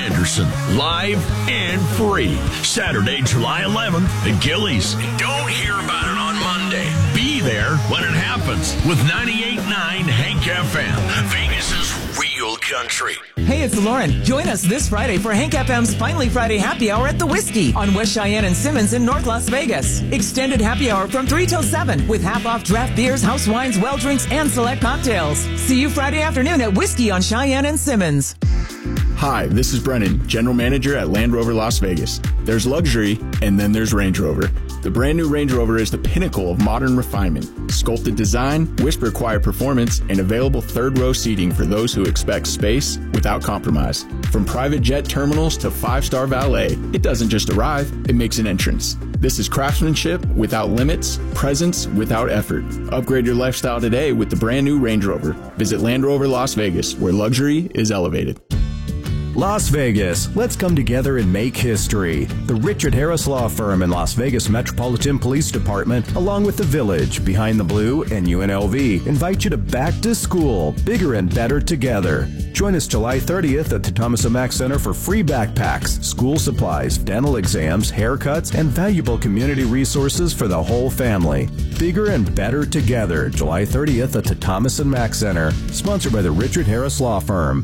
Henderson, live and free. Saturday, July 11th at Gillies. And don't hear about it on Monday. Be there when it happens with 98.9 Hank FM. Vegas's real country. Hey, it's Lauren. Join us this Friday for Hank FM's Finally Friday Happy Hour at the Whiskey on West Cheyenne and Simmons in North Las Vegas. Extended happy hour from 3 till 7 with half-off draft beers, house wines, well drinks, and select cocktails. See you Friday afternoon at Whiskey on Cheyenne and Simmons. Hi, this is Brennan, General Manager at Land Rover Las Vegas. There's luxury, and then there's Range Rover. The brand new Range Rover is the pinnacle of modern refinement. Sculpted design, whisper quiet performance, and available third-row seating for those who expect space without compromise. From private jet terminals to 5-star valet, it doesn't just arrive, it makes an entrance. This is craftsmanship without limits, presence without effort. Upgrade your lifestyle today with the brand new Range Rover. Visit Land Rover Las Vegas, where luxury is elevated. Las Vegas, let's come together and make history. The Richard Harris Law Firm and Las Vegas Metropolitan Police Department, along with the Village, Behind the Blue, and UNLV, invite you to Back to School, Bigger and Better Together. Join us July 30th at the Thomas & Mack Center for free backpacks, school supplies, dental exams, haircuts, and valuable community resources for the whole family. Bigger and Better Together, July 30th at the Thomas & Mack Center, sponsored by the Richard Harris Law Firm.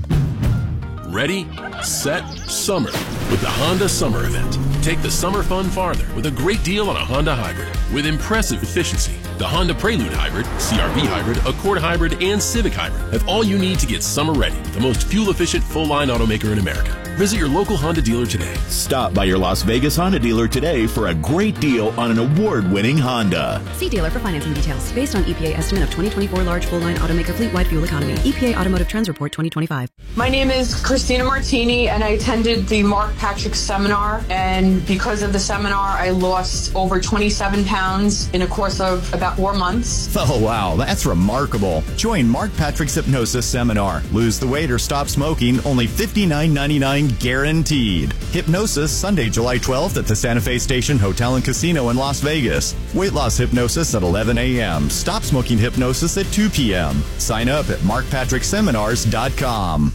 Ready, set, summer with the Honda Summer Event. Take the summer fun farther with a great deal on a Honda Hybrid with impressive efficiency. The Honda Prelude Hybrid, CR-V Hybrid, Accord Hybrid, and Civic Hybrid have all you need to get summer ready with the most fuel-efficient full-line automaker in America. Visit your local Honda dealer today. Stop by your Las Vegas Honda dealer today for a great deal on an award-winning Honda. See dealer for financing details. Based on EPA estimate of 2024 large full-line automaker fleet-wide fuel economy. EPA Automotive Trends Report 2025. My name is Christina Martini, and I attended the Mark Patrick seminar. And because of the seminar, I lost over 27 pounds in a course of about 4 months. Oh, wow. That's remarkable. Join Mark Patrick's Hypnosis Seminar. Lose the weight or stop smoking, only $59.99 guaranteed. Hypnosis, Sunday, July 12th at the Santa Fe Station Hotel and Casino in Las Vegas. Weight loss hypnosis at 11 a.m. Stop smoking hypnosis at 2 p.m. Sign up at markpatrickseminars.com.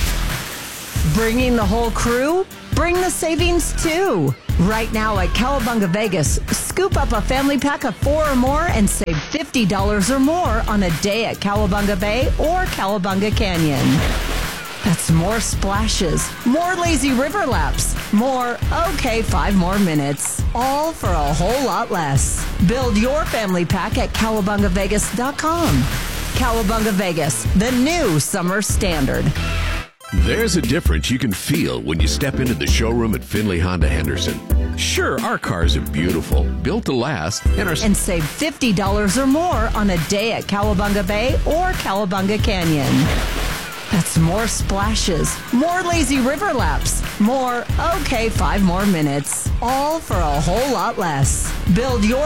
Bringing the whole crew? Bring the savings too. Right now at Cowabunga Vegas, scoop up a family pack of 4 or more and save $50 or more on a day at Cowabunga Bay or Cowabunga Canyon. That's more splashes, more lazy river laps, more, 5 more minutes, all for a whole lot less. Build your family pack at CowabungaVegas.com. Cowabunga Vegas, the new summer standard. There's a difference you can feel when you step into the showroom at Finley Honda Henderson. Sure, our cars are beautiful, built to last, and save $50 or more on a day at Cowabunga Bay or Cowabunga Canyon. That's more splashes, more lazy river laps, more, 5 more minutes, all for a whole lot less. Build your